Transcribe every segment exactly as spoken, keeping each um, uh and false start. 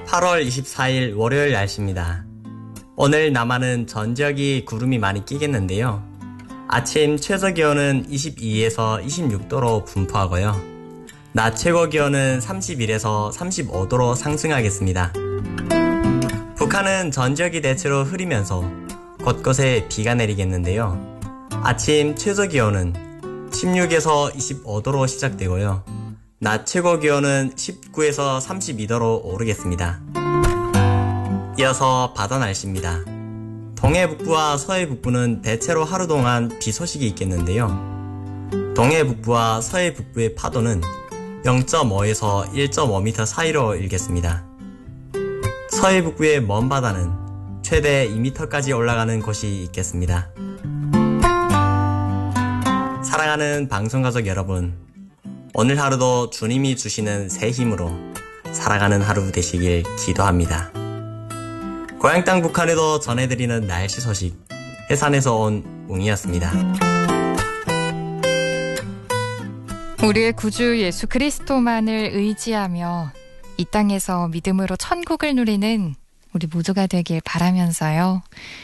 팔월 이십사일 월요일 날씨입니다. 오늘 남한은 전 지역이 구름이 많이 끼겠는데요. 아침 최저기온은 이십이에서 이십육 도로 분포하고요. 낮 최고기온은 삼십일에서 삼십오 도로 상승하겠습니다. 북한은 전 지역이 대체로 흐리면서 곳곳에 비가 내리겠는데요. 아침 최저기온은 십육에서 이십오 도로 시작되고요. 낮 최고기온은 십구에서 삼십이 도로 오르겠습니다. 이어서 바다 날씨입니다. 동해북부와 서해북부는 대체로 하루 동안 비 소식이 있겠는데요. 동해북부와 서해북부의 파도는 영점오에서 일점오 미터 사이로 일겠습니다. 서해북부의 먼바다는 최대 이 미터까지 올라가는 곳이 있겠습니다. 사랑하는 방송가족 여러분, 오늘 하루도 주님이 주시는 새 힘으로 살아가는 하루 되시길 기도합니다. 고향 땅 북한에도 전해드리는 날씨 소식, 해산에서 온 웅이었습니다. 우리의 구주 예수 그리스도만을 의지하며 이 땅에서 믿음으로 천국을 누리는 우리 모두가 되길 바라면서요.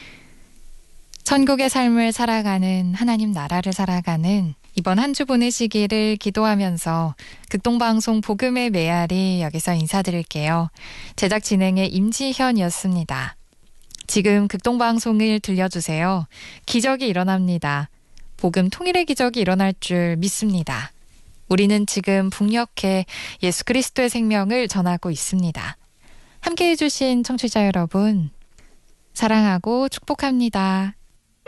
천국의 삶을 살아가는, 하나님 나라를 살아가는 이번 한 주 보내시기를 기도하면서 극동방송 복음의 메아리 여기서 인사드릴게요. 제작 진행의 임지현이었습니다. 지금 극동방송을 들려주세요. 기적이 일어납니다. 복음 통일의 기적이 일어날 줄 믿습니다. 우리는 지금 북녘에 예수 그리스도의 생명을 전하고 있습니다. 함께해 주신 청취자 여러분, 사랑하고 축복합니다.